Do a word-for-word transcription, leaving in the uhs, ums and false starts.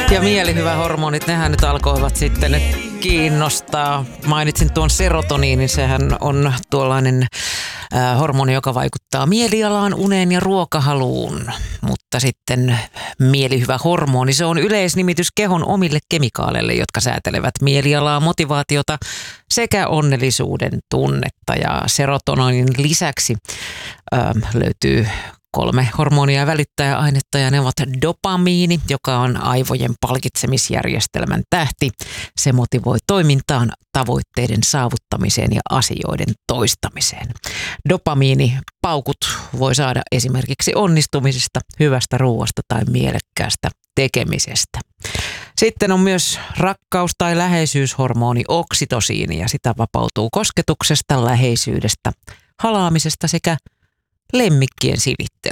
Ja mielihyvähormonit, nehän nyt alkoivat sitten kiinnostaa. Mainitsin tuon serotoniinin, sehän on tuollainen äh, hormoni, joka vaikuttaa mielialaan, uneen ja ruokahaluun. Mutta sitten mielihyvähormoni, se on yleisnimitys kehon omille kemikaaleille, jotka säätelevät mielialaa, motivaatiota sekä onnellisuuden tunnetta. Ja serotoninin lisäksi äh, löytyy kolme hormonia välittäjäainetta ja ne ovat dopamiini, joka on aivojen palkitsemisjärjestelmän tähti. Se motivoi toimintaan, tavoitteiden saavuttamiseen ja asioiden toistamiseen. Dopamiinipaukut voi saada esimerkiksi onnistumisesta, hyvästä ruoasta tai mielekkäästä tekemisestä. Sitten on myös rakkaus- tai läheisyyshormoni oksitosiini ja sitä vapautuu kosketuksesta, läheisyydestä, halaamisesta sekä lemmikkien sivittelystä.